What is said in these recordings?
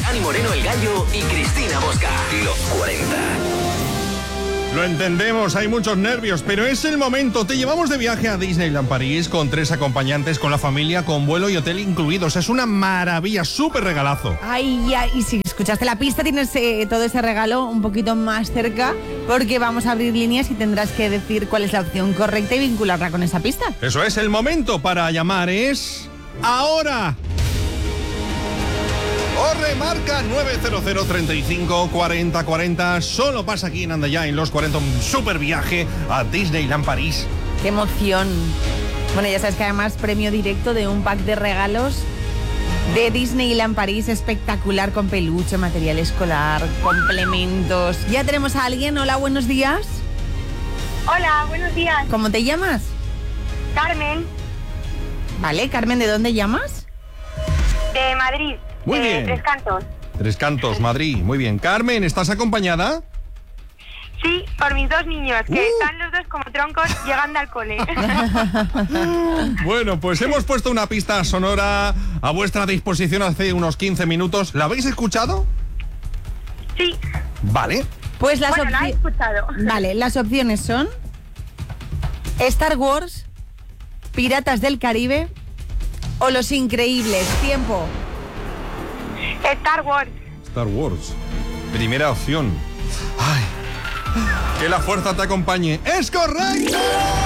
Dani Moreno el Gallo y Cristina Bosca. Los 40. Lo entendemos, hay muchos nervios, pero es el momento. Te llevamos de viaje a Disneyland París con 3 acompañantes, con la familia, con vuelo y hotel incluidos. Es una maravilla, súper regalazo. Ay, y si escuchaste la pista, tienes todo ese regalo un poquito más cerca, porque vamos a abrir líneas y tendrás que decir cuál es la opción correcta y vincularla con esa pista. Eso es, el momento para llamar es ahora. O remarca 900 35 40 40. Solo pasa aquí en Anda Ya, en Los 40, un super viaje a Disneyland París. ¡Qué emoción! Bueno, ya sabes que además premio directo de un pack de regalos de Disneyland París espectacular, con peluche, material escolar, complementos. Ya tenemos a alguien. Hola, buenos días. Hola, buenos días. ¿Cómo te llamas? Carmen, Vale, Carmen, ¿de dónde llamas? de Madrid. Muy bien. Tres Cantos. Tres Cantos, Madrid. Muy bien. Carmen, ¿estás acompañada? Sí, por mis 2 niños, que están los dos como troncos llegando al cole. Bueno, pues hemos puesto una pista sonora a vuestra disposición hace unos 15 minutos. ¿La habéis escuchado? Sí, Vale. Pues las bueno, la he escuchado. Vale, las opciones son Star Wars, Piratas del Caribe o Los Increíbles. Tiempo. Star Wars. Star Wars. Primera opción. Ay. Que la fuerza te acompañe. ¡Es correcto!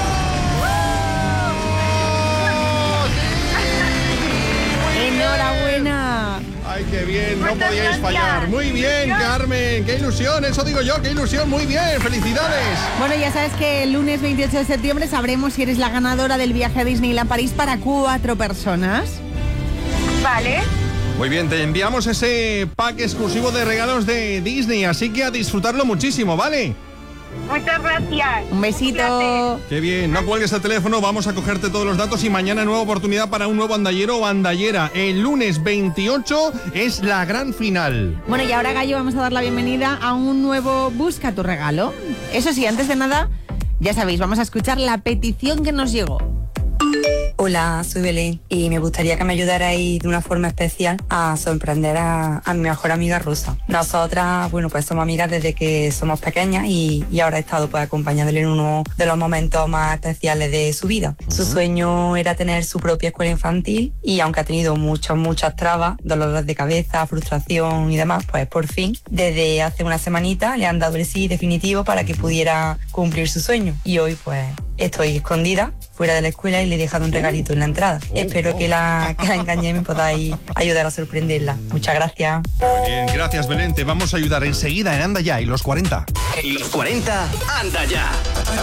¡Enhorabuena! ¡Ay, qué bien! No Muchas podíais gracias. fallar. Muy bien, Carmen. ¡Qué ilusión! Eso digo yo, qué ilusión. Muy bien, felicidades. Bueno, ya sabes que el lunes 28 de septiembre sabremos si eres la ganadora del viaje a Disneyland París para 4 personas. Vale. Muy bien, te enviamos ese pack exclusivo de regalos de Disney, así que a disfrutarlo muchísimo, ¿vale? Muchas gracias. Un besito. Qué bien, no cuelgues el teléfono, vamos a cogerte todos los datos y mañana nueva oportunidad para un nuevo andallero o andallera. El lunes 28 es la gran final. Bueno, y ahora, Gallo, vamos a dar la bienvenida a un nuevo Busca tu regalo. Eso sí, antes de nada, ya sabéis, vamos a escuchar la petición que nos llegó. Hola, soy Belén y me gustaría que me ayudarais de una forma especial a sorprender a mi mejor amiga Rosa. Nosotras, bueno, pues somos amigas desde que somos pequeñas y ahora he estado pues acompañándole en uno de los momentos más especiales de su vida. Su sueño era tener su propia escuela infantil y aunque ha tenido muchas trabas, dolores de cabeza, frustración y demás, pues por fin, desde hace una semanita le han dado el sí definitivo para que pudiera cumplir su sueño. Y hoy pues estoy escondida fuera de la escuela y le he dejado un regalito en la entrada. Espero que la engañéis y me podáis ayudar a sorprenderla. Muchas gracias. Muy bien, gracias Belén, te vamos a ayudar enseguida en Anda Ya y Los 40. En Los 40, anda ya.